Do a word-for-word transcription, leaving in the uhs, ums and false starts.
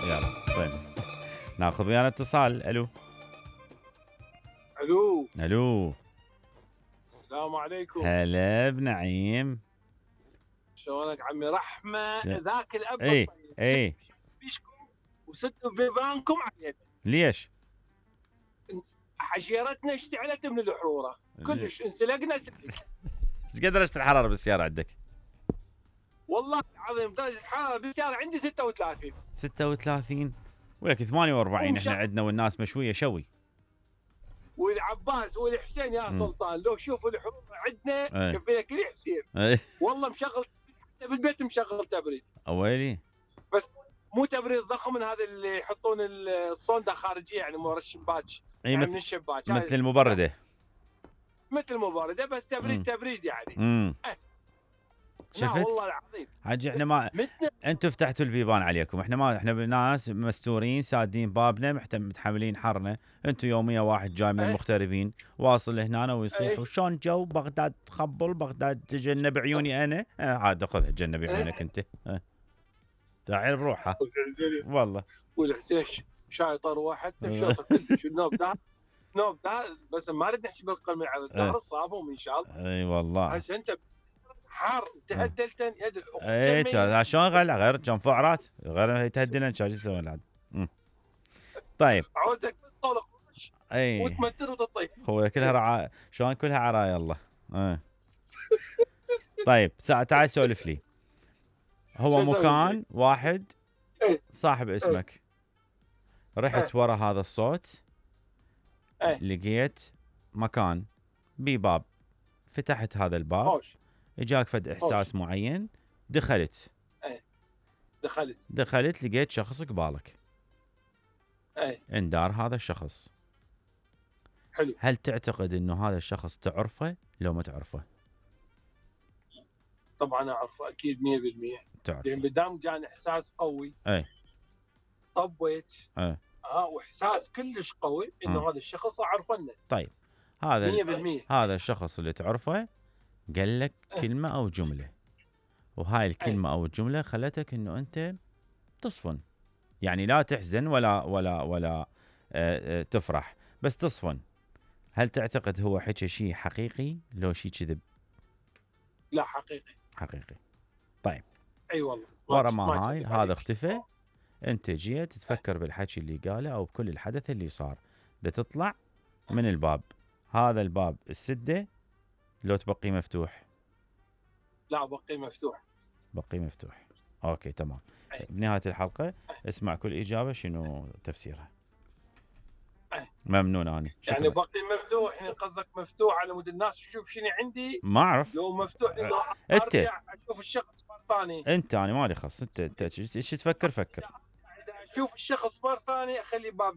يلا طيب ناخذ ويانا اتصال. الو الو الو السلام عليكم. هلا بنعيم. شلونك عمي رحمه؟ ش... ذاك الاب اي الطيب اي فيشكم وسدوا بيبانكم علينا. ليش؟ حجيرتنا اشتعلت من الحروره كلش انسلقنا سلق. ايش قدر اشتري الحراره بالسياره عندك؟ والله العظيم درجه الحراره بالسياره عندي ستة وثلاثين. ستة وثلاثين وياك ثمانية وأربعين احنا عندنا والناس مشويه شوي. والعباس والحسين يا سلطان لو شوفوا الحروره عندنا كفينا كل حسين. والله مشغل حتى بالبيت مشغل تبريد. اويلي بس مو تبريد ضخم من هذا اللي يحطون الصوندا خارجيه يعني ورا الشباك. اي يعني مثل من الشباك مثل المبرده. مثل المبرده بس تبريد مم. تبريد يعني. امم أه. شفت؟ والله العظيم حجي احنا ما انتم فتحتوا البيبان عليكم، احنا ما احنا ناس مستورين سادين بابنا متحملين حرنا. انتم يوميا واحد جاي من أه. المغتربين واصل هنا ويصيح أه. وشون جو بغداد تخبل بغداد تجنب عيوني انا أه عاد خذها تجنب عيونك انت. أه. تعال بروحها والله. والحسين شايطر واحد شاطر كلش النوب ده نوب ده بس ما اريد نحكي بالقلم على الظهر صابهم ان شاء الله. اي والله هسه انت حار تهدلتن يد الاخت. اي شلون غير غير كم فعرات غير يتهدلن شو يسوي العاد. طيب عوزك تطلق اي وتمتر وتطيح هو كلها رعا شلون كلها عرايا الله. اه طيب تعال سولف لي. هو مكان واحد صاحب اسمك رحت ورا هذا الصوت لقيت مكان بي باب فتحت هذا الباب اجاك فد احساس معين دخلت دخلت دخلت لقيت شخص قبالك اي اندار هذا الشخص. حلو. هل تعتقد انه هذا الشخص تعرفه لو ما تعرفه؟ طبعا اعرفه اكيد مية بالمية. تعرف لان بدام جاني احساس قوي اي طبيت اي اه واحساس كلش قوي انه م. هذا الشخص اعرفنه. طيب هذا مية بالمية هذا الشخص اللي تعرفه قال لك أه. كلمه او جمله، وهاي الكلمه أه. او الجمله خلتك انه انت تصفن، يعني لا تحزن ولا ولا ولا آه آه تفرح بس تصفن. هل تعتقد هو حكى شيء حقيقي لو شيء كذب؟ لا حقيقي. حقيقي. طيب اي أيوة والله ورا ما هاي هذا اختفى انت جيت تفكر بالحكي اللي قاله او بكل الحدث اللي صار، ده تطلع من الباب. هذا الباب السده لو تبقي مفتوح؟ لا بقي مفتوح. بقي مفتوح. اوكي تمام. أي. بنهايه الحلقه اسمع كل اجابه شنو تفسيرها. أي. ممنون اني. شكرا. يعني بقي مفتوح يعني قصدك مفتوح على مود الناس تشوف شنو عندي؟ ما اعرف. لو مفتوح انه انت ارجع اشوف الشخص مره ثانيه. انت انا مالي خص انت انت ايش تفكر فكر. اذا اشوف الشخص مره ثانيه اخلي باب